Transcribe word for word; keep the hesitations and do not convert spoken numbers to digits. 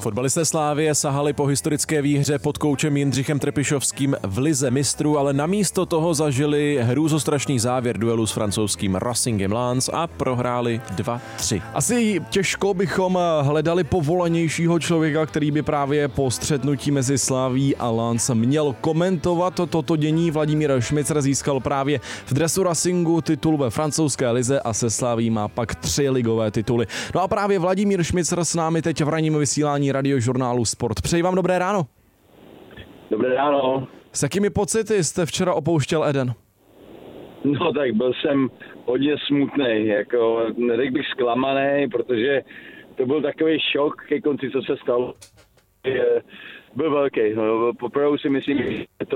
Fotbalisté Slavie sahali po historické výhře pod koučem Jindřichem Trpišovským v lize mistrů, ale namísto toho zažili hrůzostrašný závěr duelu s francouzským Racingem Lens a prohráli dva tři. Asi těžko bychom hledali povolanějšího člověka, který by právě po střetnutí mezi Slavií a Lens měl komentovat toto dění. Vladimír Šmicer získal právě v dresu Racingu titul ve francouzské lize a se Slavií má pak tři ligové tituly. No a právě Vladimír Šmicer s námi teď v ranním vysílání radiožurnálu Sport. Přeji vám dobré ráno. Dobré ráno. S jakými pocity jste včera opouštěl Eden? No tak byl jsem hodně smutný, jako neřekl bych zklamaný, protože to byl takový šok ke konci, co se stalo. Byl velký. No, poprvé si myslím, že to